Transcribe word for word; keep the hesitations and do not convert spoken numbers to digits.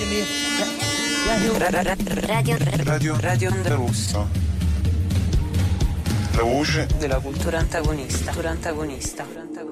Radio Radio Radio Onda Rossa. La voce della cultura antagonista. Cultura antagonista.